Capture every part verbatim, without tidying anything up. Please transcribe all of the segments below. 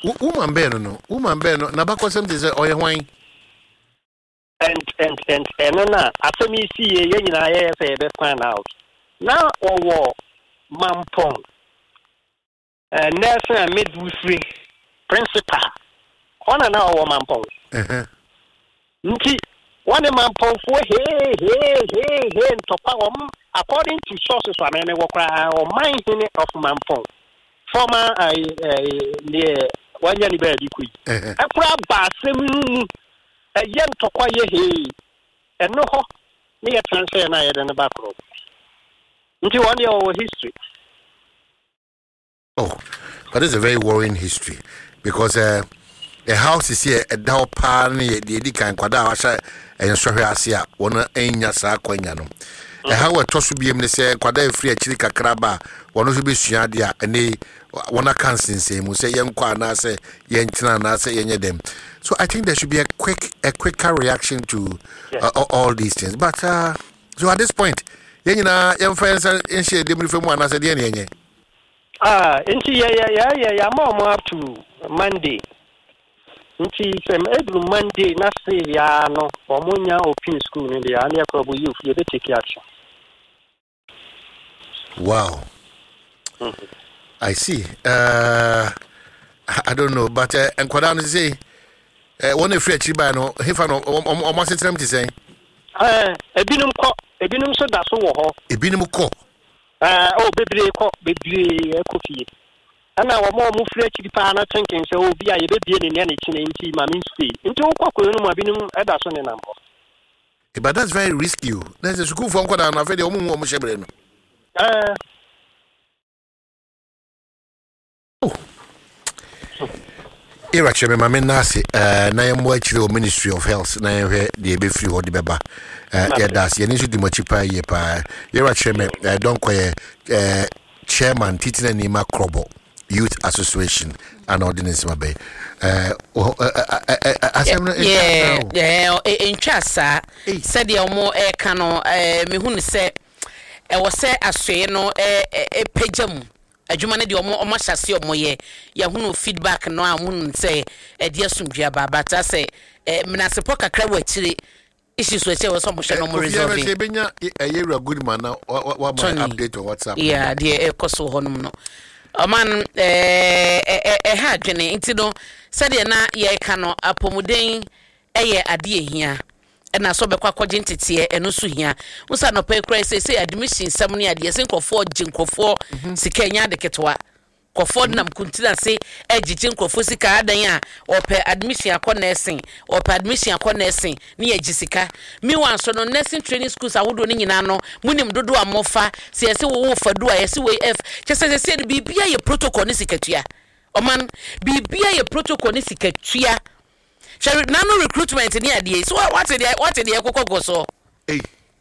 woman be no woman be no na bakosem dey say oye hwan and and and and na asemi see ye nyina ye say be find out now owo mampong eh nurse midwifery principal ona na owo mampong eh nti one mampong fo he he he he ntopa wom according to sources wa me wo kra o man hini of mampong former I near one year baby kui e kra ba asemi a yen tokwa ye he eno ho ne ye transfer na ye de ba kro nti one year history. Oh, that is a very worrying history because uh, the house is here a down pan the Edikan Quada and Sohasia, one enya sa quenano. A how a toss be able to say Quada free a chilica craba, one of the Shiadia, and they one a cancer say, Musa young Quana say, Yentina, say, any them. So I think there should be a quick, a quicker reaction to uh, all these things. But uh, so at this point, Yenina, young friends, and she didn't from one as a D N A. Ah, inti ya ya ya ya ya mo up to Monday. Inti sem every Monday na say ya no omunya open school ni ya na yakrobo youth you be take action. Wow. Mm-hmm. I see. Uh I don't know but uh, enkwada no say eh one free achiba no hefa no o ma setrem ti say. Eh ebinum ko ebinum so da so wo ho. Ebinum ko Uh, oh, baby, baby, coffee. And now, more move free pa na thinking so be a baby in any chin in my means fee. Into Quaco, my binum at a son number. But that's very risky. There's a school from Quadan of the Omo Mushabren. Uh, oh, Iracheme, my men nasi, uh, Nayam White Ministry of Health, Naya, the Abbey Free or the Baba. Uh, yeah, that's the initial Dimochipa Yepa. Iracheme, I don't quite chairman Titina Nima Krobo Youth Association and Ordinance Mabe. Uh, yeah, yeah, in Chassa said the more air cano, me who said, I was say as say no a pejam. A Jumani di omo omo shasi omo ye ya hunu feedback no amun say e dia sumdua ba but I say eh menasepo kakra wa chire issues we say we so mo hye no mo resolve e benya e ye good man na wa update on WhatsApp yeah dia e koso honum no o man eh eh ha dwene nti no said na ye ka no apomuden eye ade ehia na so be kwa kwaje ntete eno so hia musa no pe kra say say admission sam ne ade sen kofo ginkofo sika nya de ketwa kofo nam kuntina say ejije nkofo sika adan a ope admission akọ nursing ope admission akọ nursing ne ejisika mi wan so no nursing training schools awodo ne nyina no munim dodo amofa se yesi wo wo fadu a yesi we f chese se de bibia ye protocol ne sikatua oman bibia ye protocol ne sikatua Shall nano recruitment in the so what the what the Coco so? Hey.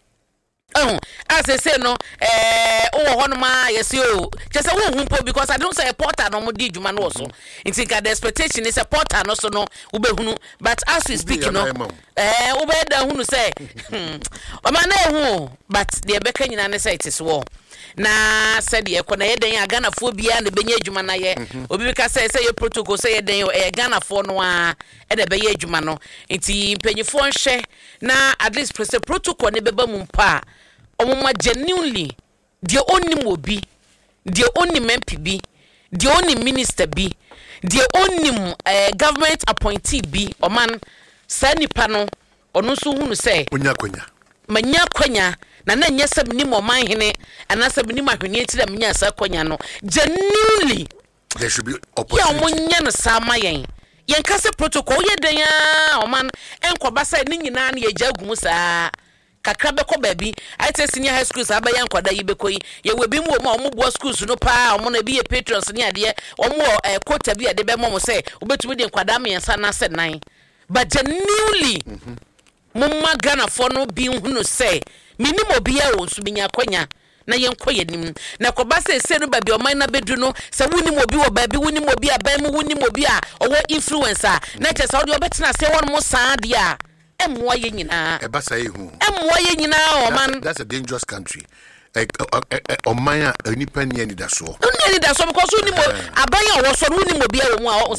Oh, as I say, no, eh, oh, one my yes, you just a woman because I don't say a porter no more did you man also. In think the expectation is a porter no so no, ube but as we speak, you know, eh, ube da who say, oh, man, no, but the Beccan in say it is war. Na said ye kona ye den Ghana fo bia na benye adwuma na ye obi bika say say ye protocol say ye den e Ghana fo no a e de beye adwuma no nti mpanyifo nhwe na at least protocol ne beba mu mpa omoma genuinely de onim obi de onim M P bi de onim minister bi de onim uh, government appointee bi oman sa nipa no ono so hunu say onya kwanya manya kwanya na na nyesem ni mo man hene anasem ni mahwene ti da menya sa kwanya no genuinely there should be opportunity ya munya no sama yen yen kase protocol ye den ya o man enkoba sai ni nyina na ye jagumu saa kakra be ko baabi I say senior high schools aba yan kwada yi be koyi ye webi mu o ma o mu bo schools no pa o mo na bi ye patrons ni ade o mo e quota bi ade be mo mo say obetumi de kwada me yansa na se nine but genuinely mhm mumma Ghana for no bi hunu say minimo bia wo so binya kwanya na yenko yenim na koba se se no ba bi o man na bedu no se woni mo bi wo ba bi woni mo bi aban mu woni mo bi a owo influencer na che se wo de obetena se won mo saa de a emwa ye nyina e ba sai hu emwa ye nyina o man that's a dangerous country o man a nipa ni ani da so ni ani da so because woni mo aban a wo so woni mo bi a wo mu a